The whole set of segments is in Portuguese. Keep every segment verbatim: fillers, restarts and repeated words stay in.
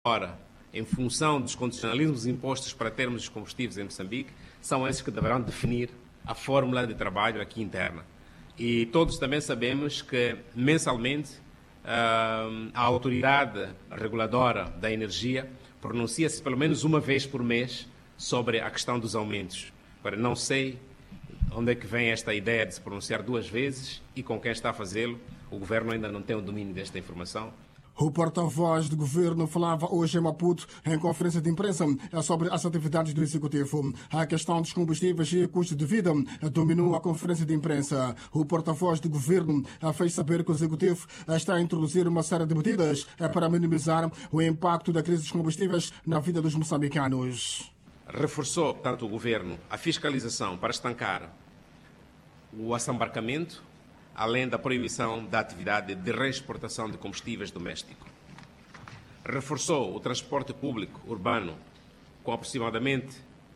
Ora, em função dos condicionalismos impostos para termos os combustíveis em Moçambique, são esses que deverão definir a fórmula de trabalho aqui interna. E todos também sabemos que, mensalmente, a autoridade reguladora da energia pronuncia-se pelo menos uma vez por mês sobre a questão dos aumentos. Agora, não sei onde é que vem esta ideia de se pronunciar duas vezes e com quem está a fazê-lo. O Governo ainda não tem o domínio desta informação. O porta-voz do governo falava hoje em Maputo, em conferência de imprensa, sobre as atividades do Executivo. A questão dos combustíveis e custo de vida dominou a conferência de imprensa. O porta-voz do governo fez saber que o Executivo está a introduzir uma série de medidas para minimizar o impacto da crise dos combustíveis na vida dos moçambicanos. Reforçou, tanto o governo, a fiscalização para estancar o assambarcamento, além da proibição da atividade de reexportação de combustíveis domésticos. Reforçou o transporte público urbano com aproximadamente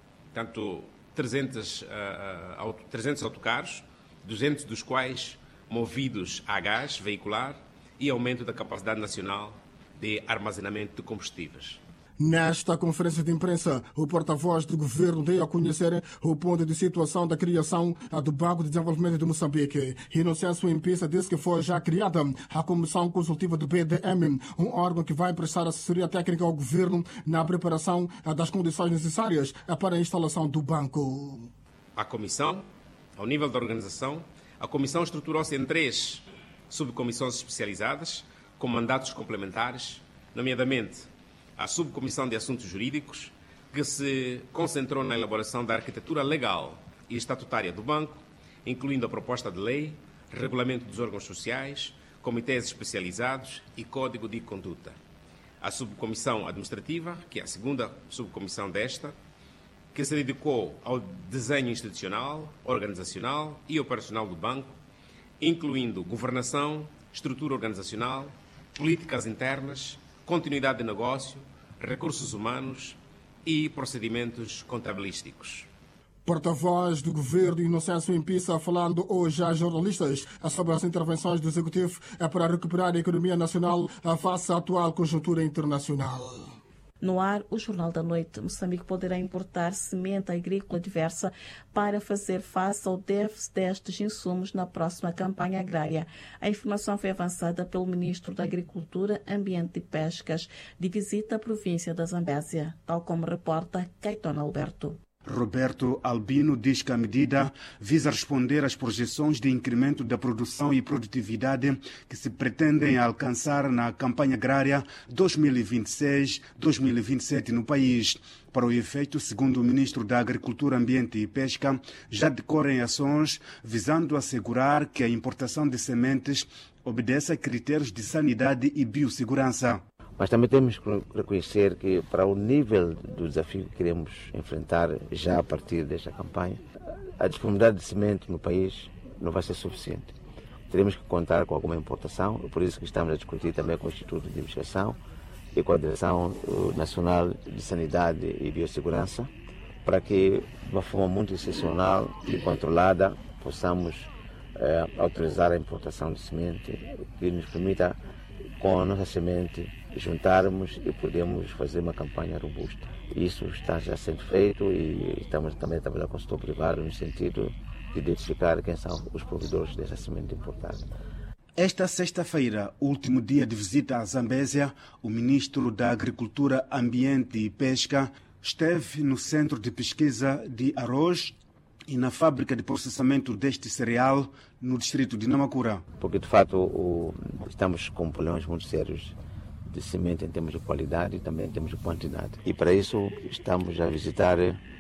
tanto trezentos, uh, trezentos autocarros, duzentos dos quais movidos a gás veicular e aumento da capacidade nacional de armazenamento de combustíveis. Nesta conferência de imprensa, o porta-voz do governo deu a conhecer o ponto de situação da criação do Banco de Desenvolvimento de Moçambique. Inocêncio Impisa disse que foi já criada a Comissão Consultiva do B D M, um órgão que vai prestar assessoria técnica ao governo na preparação das condições necessárias para a instalação do banco. A comissão, ao nível da organização, a comissão estruturou-se em três subcomissões especializadas com mandatos complementares, nomeadamente a Subcomissão de Assuntos Jurídicos, que se concentrou na elaboração da arquitetura legal e estatutária do banco, incluindo a proposta de lei, regulamento dos órgãos sociais, comitês especializados e código de conduta. A Subcomissão Administrativa, que é a segunda subcomissão desta, que se dedicou ao desenho institucional, organizacional e operacional do banco, incluindo governação, estrutura organizacional, políticas internas, continuidade de negócio, recursos humanos e procedimentos contabilísticos. Porta-voz do governo Inocêncio Impisa falando hoje a jornalistas sobre as intervenções do Executivo para recuperar a economia nacional face à atual conjuntura internacional. No ar, o Jornal da Noite. Moçambique poderá importar semente agrícola diversa para fazer face ao déficit destes insumos na próxima campanha agrária. A informação foi avançada pelo Ministro da Agricultura, Ambiente e Pescas, de visita à província da Zambésia, tal como reporta Caetano Alberto. Roberto Albino diz que a medida visa responder às projeções de incremento da produção e produtividade que se pretendem alcançar na campanha agrária dois mil e vinte e seis a dois mil e vinte e sete no país. Para o efeito, segundo o Ministro da Agricultura, Ambiente e Pesca, já decorrem ações visando assegurar que a importação de sementes obedeça a critérios de sanidade e biossegurança. Mas também temos que reconhecer que, para o nível do desafio que queremos enfrentar já a partir desta campanha, a disponibilidade de semente no país não vai ser suficiente. Teremos que contar com alguma importação, por isso que estamos a discutir também com o Instituto de Investigação e com a Direção Nacional de Sanidade e Biossegurança, para que, de uma forma muito excepcional e controlada, possamos eh, autorizar a importação de semente que nos permita, com a nossa semente, juntarmos e podemos fazer uma campanha robusta. Isso está já sendo feito e estamos também a trabalhar com o setor privado no sentido de identificar quem são os provedores dessa semente importada. Esta sexta-feira, último dia de visita à Zambésia, o Ministro da Agricultura, Ambiente e Pesca esteve no Centro de Pesquisa de Arroz e na fábrica de processamento deste cereal no distrito de Namakura. Porque, de fato, o, estamos com problemas muito sérios de semente em termos de qualidade e também em termos de quantidade. E para isso estamos a visitar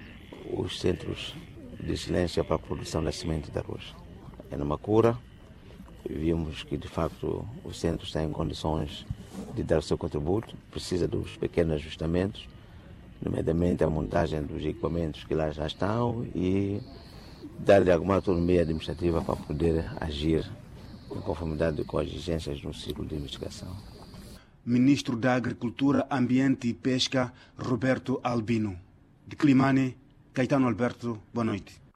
os centros de excelência para a produção da semente de arroz. É Namakura, vimos que de facto o centro está em condições de dar o seu contributo, precisa dos pequenos ajustamentos, nomeadamente a montagem dos equipamentos que lá já estão e dar-lhe alguma autonomia administrativa para poder agir em conformidade com as exigências no ciclo de investigação. Ministro da Agricultura, Ambiente e Pesca, Roberto Albino. De Climane, Caetano Alberto, boa noite.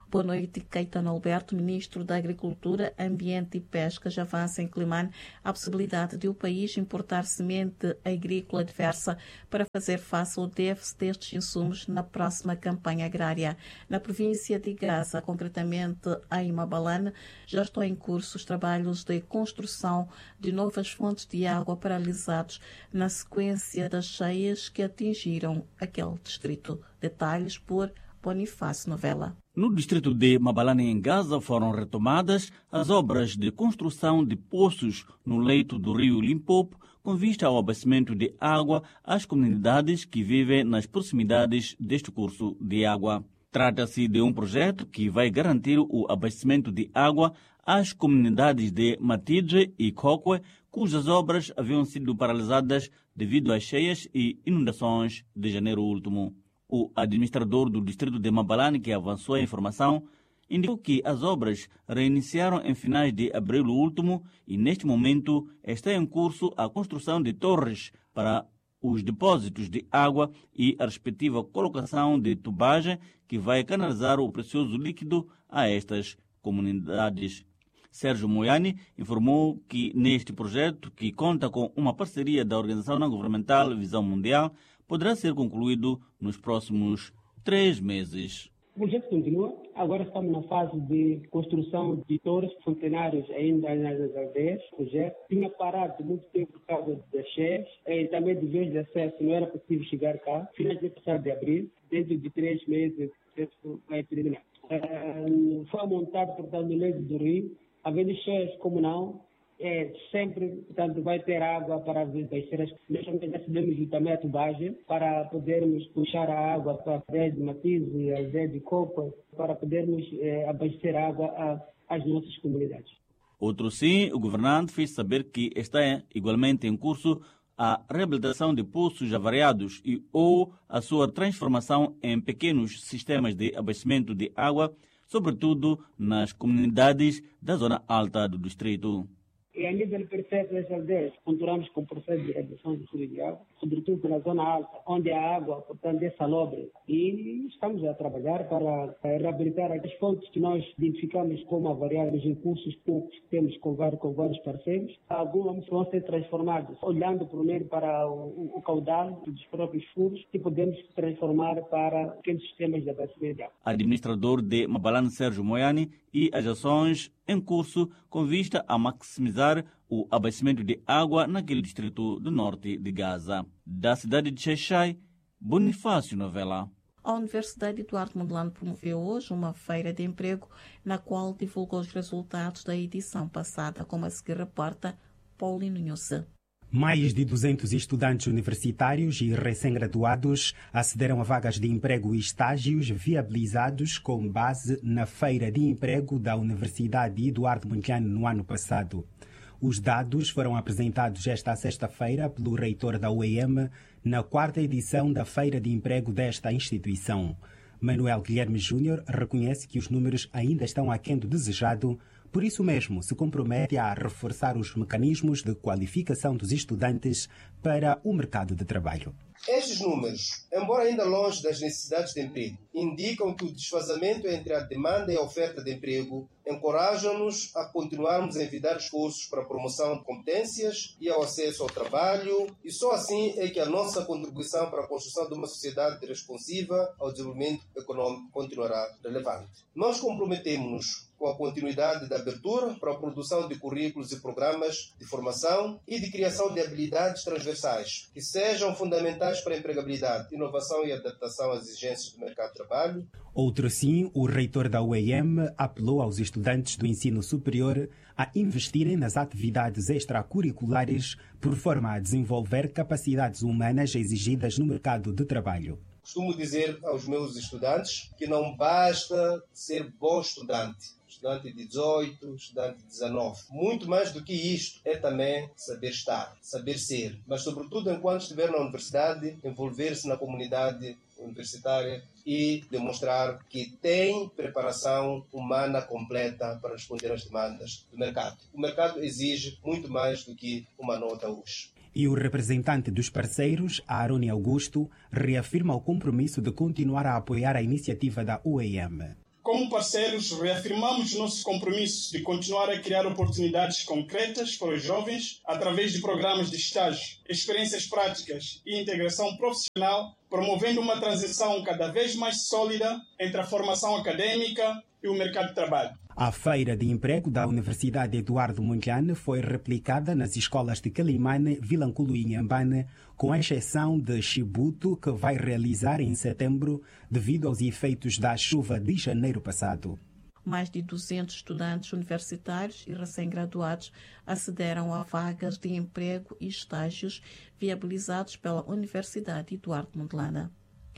Boa noite, Caetano Alberto, Ministro da Agricultura, Ambiente e Pesca. Já avança em Climane a possibilidade de o país importar semente agrícola diversa para fazer face ao déficit destes insumos na próxima campanha agrária. Na província de Gaza, concretamente em Mabalane, já estão em curso os trabalhos de construção de novas fontes de água paralisados na sequência das cheias que atingiram aquele distrito. Detalhes por Bonifácio Novela. No distrito de Mabalane, em Gaza, foram retomadas as obras de construção de poços no leito do rio Limpopo, com vista ao abastecimento de água às comunidades que vivem nas proximidades deste curso de água. Trata-se de um projeto que vai garantir o abastecimento de água às comunidades de Matidje e Kokwe, cujas obras haviam sido paralisadas devido às cheias e inundações de janeiro último. O administrador do distrito de Mabalane, que avançou a informação, indicou que as obras reiniciaram em finais de abril último e, neste momento, está em curso a construção de torres para os depósitos de água e a respectiva colocação de tubagem que vai canalizar o precioso líquido a estas comunidades. Sérgio Moiani informou que neste projeto, que conta com uma parceria da organização não governamental Visão Mundial, poderá ser concluído nos próximos três meses. O projeto continua. Agora estamos na fase de construção de torres funcionários ainda nas aldeias. O projeto tinha parado muito tempo por causa das cheias e também de vias de acesso. Não era possível chegar cá. Finais de passado de abril, dentro de três meses, o projeto vai terminar. Uh, foi montado, portanto, no leito do rio. Havendo cheias como não, é, sempre, portanto, vai ter água para abastecer as pessoas. Nós recebemos também a tubagem para podermos puxar a água para a aldeia de Matiz e a aldeia de Copa, para podermos é, abastecer água a, às nossas comunidades. Outro sim, o governante fez saber que está igualmente em curso a reabilitação de poços avariados e ou a sua transformação em pequenos sistemas de abastecimento de água, sobretudo nas comunidades da zona alta do distrito. E a nível periférico das aldeias, continuamos com o processo de redução do fluxo de água, sobretudo na zona alta, onde a água, portanto, é salobre. E estamos a trabalhar para reabilitar as fontes que nós identificamos como avariadas em cursos poucos que temos com vários, com vários parceiros. Algumas vão ser transformadas, olhando primeiro para o, o caudal dos próprios furos, e podemos transformar para pequenos sistemas de abastecimento de água. Administrador de Mabalane, Sérgio Moiani, e as ações em curso com vista a maximizar o abastecimento de água naquele distrito do norte de Gaza. Da cidade de Xai-Xai, Bonifácio Novela. A Universidade Eduardo Mondlane promoveu hoje uma feira de emprego na qual divulgou os resultados da edição passada, como a seguir reporta Paulino Nhosse. Mais de duzentos estudantes universitários e recém-graduados acederam a vagas de emprego e estágios viabilizados com base na Feira de Emprego da Universidade Eduardo Mondlane no ano passado. Os dados foram apresentados esta sexta-feira pelo reitor da U E M na quarta edição da Feira de Emprego desta instituição. Manuel Guilherme Júnior reconhece que os números ainda estão aquém do desejado. Por isso mesmo, se compromete a reforçar os mecanismos de qualificação dos estudantes para o mercado de trabalho. Estes números, embora ainda longe das necessidades de emprego, indicam que o desfazamento entre a demanda e a oferta de emprego encorajam-nos a continuarmos a envidar esforços para a promoção de competências e ao acesso ao trabalho, e só assim é que a nossa contribuição para a construção de uma sociedade responsiva ao desenvolvimento econômico continuará relevante. Nós comprometemos-nos com a continuidade da abertura para a produção de currículos e programas de formação e de criação de habilidades transversais que sejam fundamentais para a empregabilidade, inovação e adaptação às exigências do mercado de trabalho. Outro sim, o reitor da U E M apelou aos estudantes do ensino superior a investirem nas atividades extracurriculares por forma a desenvolver capacidades humanas exigidas no mercado de trabalho. Costumo dizer aos meus estudantes que não basta ser bom estudante, estudante de dezoito, estudante de dezanove. Muito mais do que isto é também saber estar, saber ser. Mas, sobretudo, enquanto estiver na universidade, envolver-se na comunidade universitária e demonstrar que tem preparação humana completa para responder às demandas do mercado. O mercado exige muito mais do que uma nota hoje. E o representante dos parceiros, Aroni Augusto, reafirma o compromisso de continuar a apoiar a iniciativa da U E M. como parceiros, reafirmamos nosso compromisso de continuar a criar oportunidades concretas para os jovens através de programas de estágio, experiências práticas e integração profissional, promovendo uma transição cada vez mais sólida entre a formação acadêmica e o mercado de trabalho. A feira de emprego da Universidade Eduardo Mondlane foi replicada nas escolas de Quelimane, Vilanculo e Inhambane, com exceção de Chibuto, que vai realizar em setembro devido aos efeitos da chuva de janeiro passado. Mais de duzentos estudantes universitários e recém-graduados acederam a vagas de emprego e estágios viabilizados pela Universidade Eduardo Mondlane.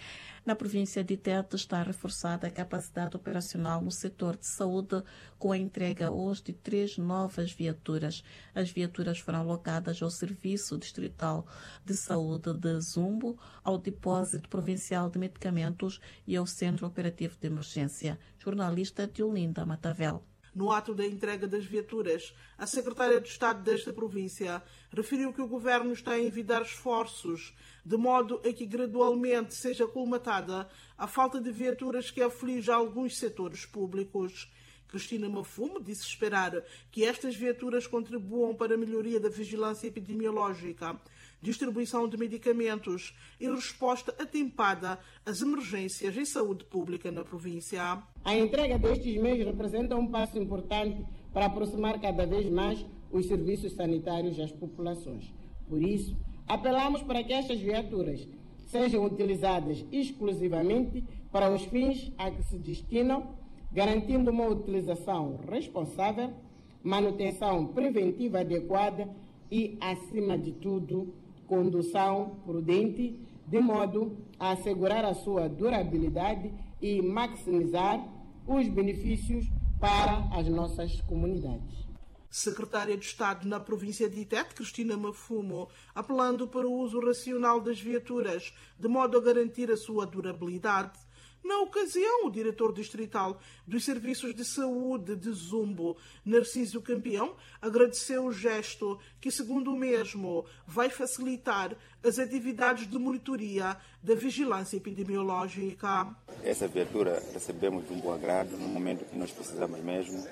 Na província de Tete está reforçada a capacidade operacional no setor de saúde com a entrega hoje de três novas viaturas. As viaturas foram alocadas ao Serviço Distrital de Saúde de Zumbo, ao Depósito Provincial de Medicamentos e ao Centro Operativo de Emergência. Jornalista Diolinda Matavel. No ato da entrega das viaturas, a secretária de Estado desta província referiu que o governo está a envidar esforços de modo a que gradualmente seja colmatada a falta de viaturas que aflige alguns setores públicos. Cristina Mafumo disse esperar que estas viaturas contribuam para a melhoria da vigilância epidemiológica, distribuição de medicamentos e resposta atempada às emergências em saúde pública na província. A entrega destes meios representa um passo importante para aproximar cada vez mais os serviços sanitários às populações. Por isso, apelamos para que estas viaturas sejam utilizadas exclusivamente para os fins a que se destinam, garantindo uma utilização responsável, manutenção preventiva adequada e, acima de tudo, condução prudente, de modo a assegurar a sua durabilidade e maximizar os benefícios para as nossas comunidades. Secretária de Estado na província de Tete, Cristina Mafumo, apelando para o uso racional das viaturas, de modo a garantir a sua durabilidade. Na ocasião, o diretor distrital dos Serviços de Saúde de Zumbo, Narciso Campeão, agradeceu o gesto que, segundo o mesmo, vai facilitar as atividades de monitoria da vigilância epidemiológica. Essa viatura recebemos de um bom agrado no momento que nós precisamos mesmo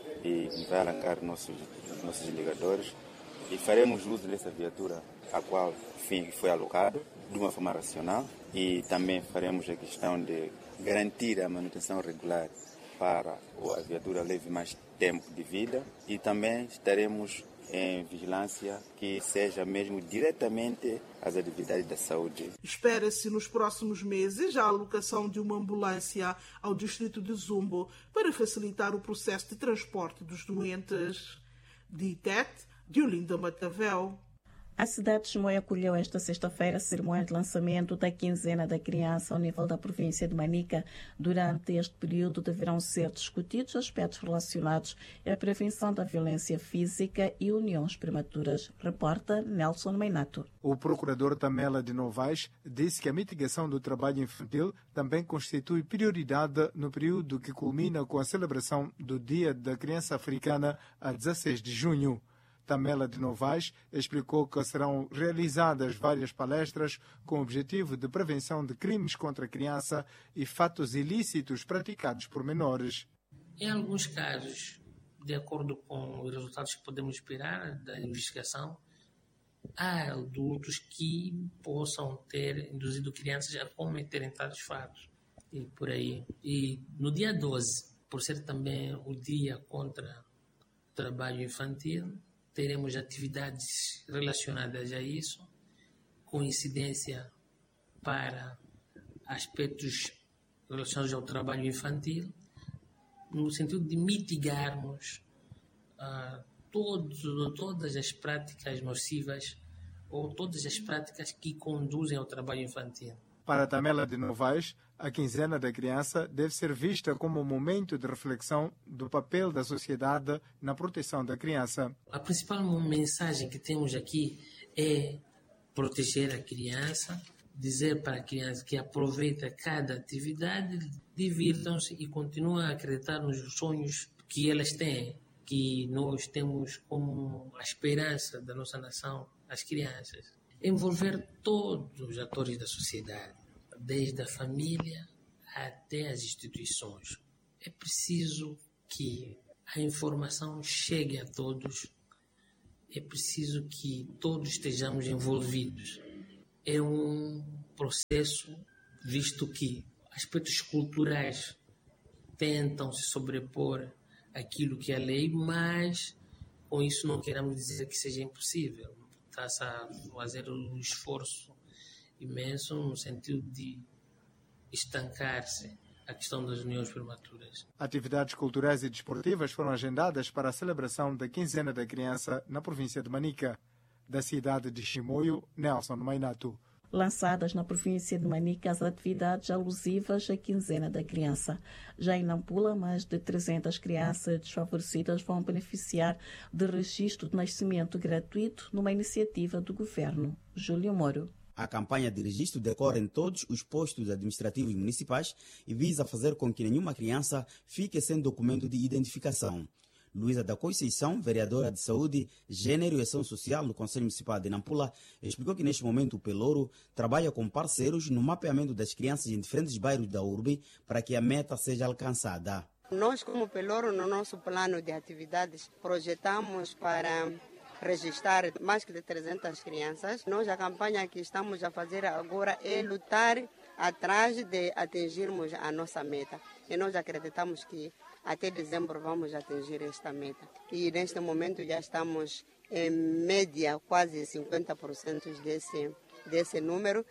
e vai arrancar nossos, nossos ligadores e faremos uso dessa viatura a qual fim foi alocado de uma forma racional e também faremos a questão de garantir a manutenção regular para a viatura leve mais tempo de vida e também estaremos em vigilância que seja mesmo diretamente às atividades da saúde. Espera-se nos próximos meses a alocação de uma ambulância ao distrito de Zumbo para facilitar o processo de transporte dos doentes. De Tete, Diolinda Matavel. A cidade de Chimoio acolheu esta sexta-feira a cerimônia de lançamento da quinzena da criança ao nível da província de Manica. Durante este período deverão ser discutidos aspectos relacionados à prevenção da violência física e uniões prematuras. Reporta Nelson Meinato. O procurador Tamela de Novaes disse que a mitigação do trabalho infantil também constitui prioridade no período que culmina com a celebração do Dia da Criança Africana a dezesseis de junho. Tamela de Novaes explicou que serão realizadas várias palestras com o objetivo de prevenção de crimes contra a criança e fatos ilícitos praticados por menores. Em alguns casos, de acordo com os resultados que podemos esperar da investigação, há adultos que possam ter induzido crianças a cometerem tais fatos e por aí. E no dia doze, por ser também o dia contra o trabalho infantil, teremos atividades relacionadas a isso, com incidência para aspectos relacionados ao trabalho infantil, no sentido de mitigarmos uh, todos, todas as práticas nocivas ou todas as práticas que conduzem ao trabalho infantil. Para Tamela de Novaes, a quinzena da criança deve ser vista como um momento de reflexão do papel da sociedade na proteção da criança. A principal mensagem que temos aqui é proteger a criança, dizer para a criança que aproveita cada atividade, divirtam-se e continuem a acreditar nos sonhos que elas têm, que nós temos como a esperança da nossa nação, as crianças. Envolver todos os atores da sociedade, desde a família até as instituições. é preciso que a informação chegue a todos, é preciso que todos estejamos envolvidos. É um processo, visto que aspectos culturais tentam se sobrepor àquilo que é a lei, mas com isso não queremos dizer que seja impossível. Está-se a fazer um esforço imenso no sentido de estancar-se a questão das uniões prematuras. Atividades culturais e desportivas foram agendadas para a celebração da Quinzena da Criança na província de Manica. Da cidade de Chimoio, Nelson Mainato. Lançadas na província de Manica as atividades alusivas à Quinzena da Criança. Já em Nampula, mais de trezentas crianças desfavorecidas vão beneficiar de registro de nascimento gratuito numa iniciativa do governo. Júlio Moro. A campanha de registro decorre em todos os postos administrativos municipais e visa fazer com que nenhuma criança fique sem documento de identificação. Luísa da Conceição, vereadora de Saúde, Gênero e Ação Social no Conselho Municipal de Nampula, explicou que neste momento o Pelouro trabalha com parceiros no mapeamento das crianças em diferentes bairros da urbe para que a meta seja alcançada. Nós, como Pelouro, no nosso plano de atividades, projetamos para registrar mais de trezentas crianças. Nós, a campanha que estamos a fazer agora é lutar atrás de atingirmos a nossa meta. E nós acreditamos que até dezembro vamos atingir esta meta. E neste momento já estamos em média quase cinquenta por cento desse, desse número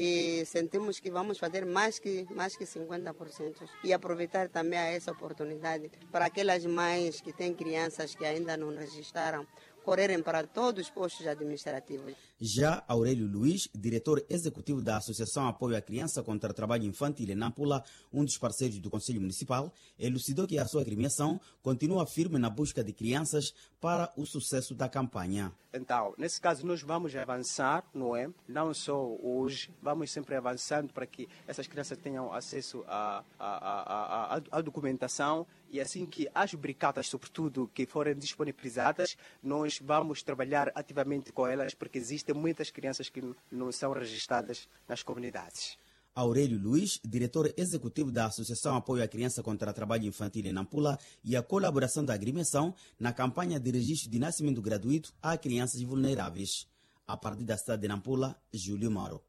e sentimos que vamos fazer mais que, mais que cinquenta por cento. E aproveitar também essa oportunidade para aquelas mães que têm crianças que ainda não registraram, correrem para todos os postos administrativos. Já Aurélio Luiz, diretor executivo da Associação Apoio à Criança contra o Trabalho Infantil em Nampula, um dos parceiros do Conselho Municipal, elucidou que a sua agremiação continua firme na busca de crianças para o sucesso da campanha. Então, nesse caso, nós vamos avançar, não é? Não só hoje, vamos sempre avançando para que essas crianças tenham acesso à, à, à, à, à documentação e assim que as bricadas, sobretudo, que forem disponibilizadas, nós vamos trabalhar ativamente com elas, porque existem muitas crianças que não são registradas nas comunidades. Aurélio Luiz, diretor executivo da Associação Apoio à Criança contra o Trabalho Infantil em Nampula, e a colaboração da agremiação na campanha de registro de nascimento gratuito a crianças vulneráveis. A partir da cidade de Nampula, Júlio Moro.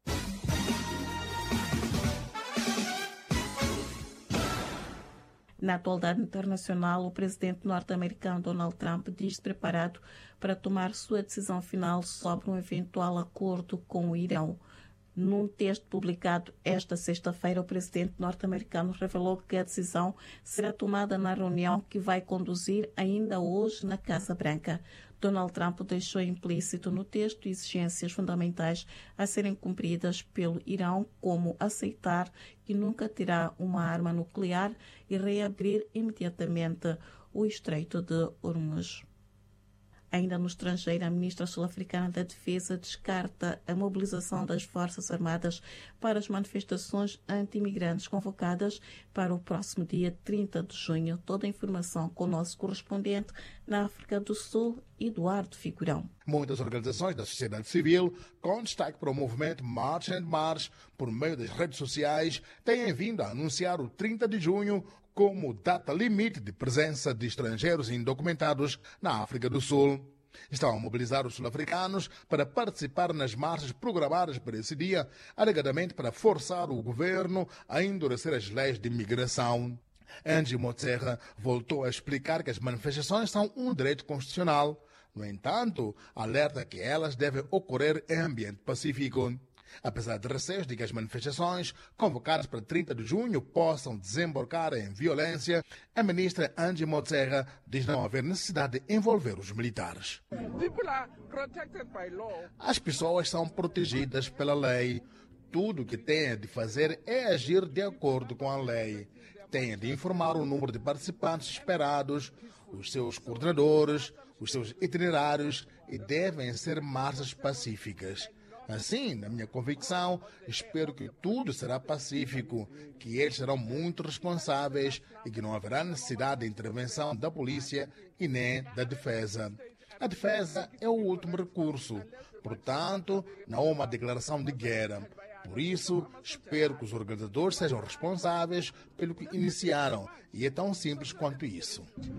Na atualidade internacional, o presidente norte-americano Donald Trump diz-se preparado para tomar sua decisão final sobre um eventual acordo com o Irão. Num texto publicado esta sexta-feira, o presidente norte-americano revelou que a decisão será tomada na reunião que vai conduzir ainda hoje na Casa Branca. Donald Trump deixou implícito no texto exigências fundamentais a serem cumpridas pelo Irão, como aceitar que nunca terá uma arma nuclear e reabrir imediatamente o Estreito de Hormuz. Ainda no estrangeiro, a ministra sul-africana da Defesa descarta a mobilização das Forças Armadas para as manifestações anti-imigrantes convocadas para o próximo dia trinta de junho. Toda a informação com o nosso correspondente na África do Sul, Eduardo Figurão. Muitas organizações da sociedade civil, com destaque para o movimento March and March, por meio das redes sociais, têm vindo a anunciar o trinta de junho como data limite de presença de estrangeiros indocumentados na África do Sul. Estão a mobilizar os sul-africanos para participar nas marchas programadas para esse dia, alegadamente para forçar o governo a endurecer as leis de imigração. Angie Motserra voltou a explicar que as manifestações são um direito constitucional. No entanto, alerta que elas devem ocorrer em ambiente pacífico. Apesar de receios de que as manifestações convocadas para trinta de junho possam desembocar em violência, a ministra Angie Motserra diz não haver necessidade de envolver os militares. As pessoas são protegidas pela lei. Tudo o que têm de fazer é agir de acordo com a lei. Têm de informar o número de participantes esperados, os seus coordenadores, os seus itinerários e devem ser marchas pacíficas. Assim, na minha convicção, espero que tudo será pacífico, que eles serão muito responsáveis e que não haverá necessidade de intervenção da polícia e nem da defesa. A defesa é o último recurso. Portanto, não há uma declaração de guerra. Por isso, espero que os organizadores sejam responsáveis pelo que iniciaram, e é tão simples quanto isso.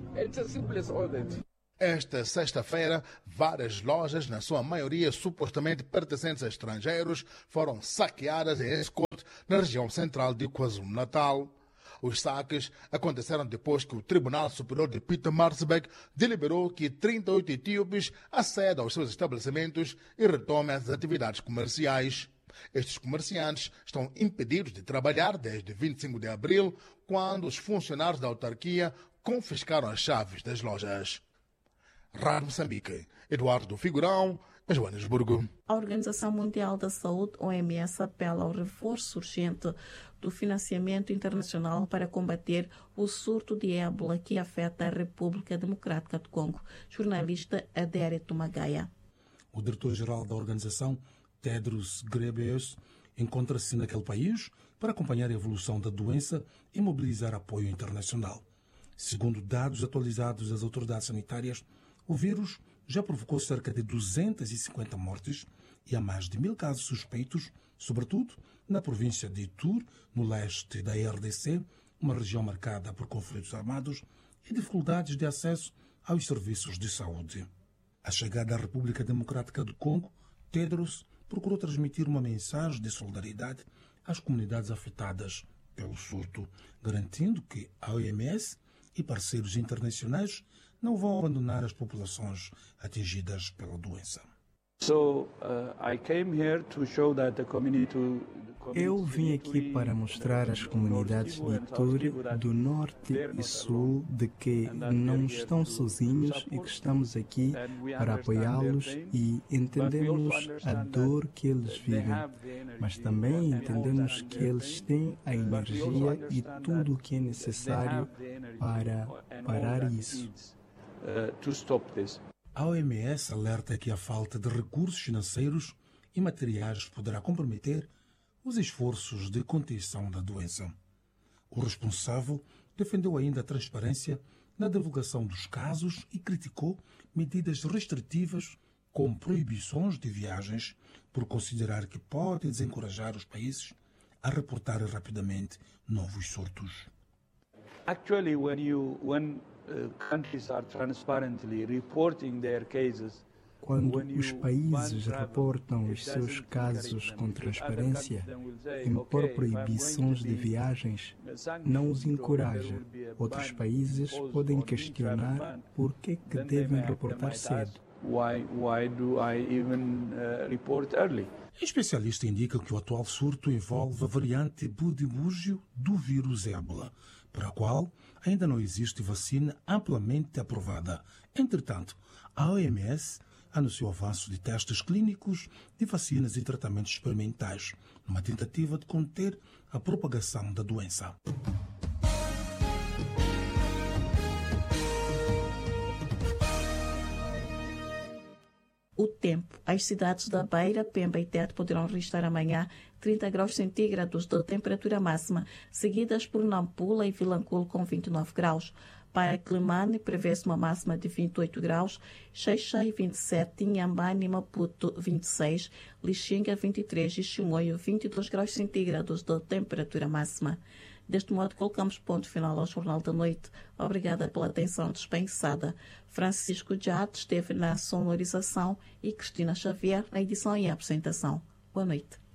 Esta sexta-feira, várias lojas, na sua maioria supostamente pertencentes a estrangeiros, foram saqueadas em Escote, na região central de KwaZulu-Natal. Os saques aconteceram depois que o Tribunal Superior de Pietermaritzburg deliberou que trinta e oito etíopes acedam aos seus estabelecimentos e retomem as atividades comerciais. Estes comerciantes estão impedidos de trabalhar desde vinte e cinco de abril, quando os funcionários da autarquia confiscaram as chaves das lojas. Rádio Moçambique, Eduardo Figurão, Joanesburgo. A Organização Mundial da Saúde, O M S, apela ao reforço urgente do financiamento internacional para combater o surto de ébola que afeta a República Democrática do Congo. Jornalista Adere Tumagaia. O diretor-geral da organização, Tedros Ghebreyesus, encontra-se naquele país para acompanhar a evolução da doença e mobilizar apoio internacional. Segundo dados atualizados das autoridades sanitárias, o vírus já provocou cerca de duzentas e cinquenta mortes e há mais de mil casos suspeitos, sobretudo na província de Ituri, no leste da R D C, uma região marcada por conflitos armados e dificuldades de acesso aos serviços de saúde. À chegada à República Democrática do Congo, Tedros procurou transmitir uma mensagem de solidariedade às comunidades afetadas pelo surto, garantindo que a O M S e parceiros internacionais não vão abandonar as populações atingidas pela doença. Eu vim aqui para mostrar às comunidades de Ituri, do norte e sul, de que não estão sozinhos e que estamos aqui para apoiá-los e entendemos a dor que eles vivem, mas também entendemos que eles têm a energia e tudo o que é necessário para parar isso. A O M S alerta que a falta de recursos financeiros e materiais poderá comprometer os esforços de contenção da doença. O responsável defendeu ainda a transparência na divulgação dos casos e criticou medidas restritivas como proibições de viagens, por considerar que pode desencorajar os países a reportarem rapidamente novos surtos. Actually, when you when uh, countries are transparently reporting their cases, quando os países reportam os seus casos com transparência, impor proibições de viagens não os encoraja. Outros países podem questionar por que que devem reportar cedo. Why, why do I even uh, report early? O especialista indica que o atual surto envolve a variante Budibugyo do vírus ébola, para a qual ainda não existe vacina amplamente aprovada. Entretanto, a O M S anunciou o avanço de testes clínicos de vacinas e tratamentos experimentais, numa tentativa de conter a propagação da doença. O tempo. As cidades da Beira, Pemba e Tete poderão registrar amanhã trinta graus centígrados de temperatura máxima, seguidas por Nampula e Vilanculo com vinte e nove graus. Para Climane, prevê-se uma máxima de vinte e oito graus, Xai-Xai vinte e sete, Inhambane e Maputo vinte e seis, Lixinga vinte e três e Chimoio vinte e dois graus centígrados de temperatura máxima. Deste modo, colocamos ponto final ao Jornal da Noite. Obrigada pela atenção dispensada. Francisco Jade esteve na sonorização e Cristina Xavier na edição e apresentação. Boa noite.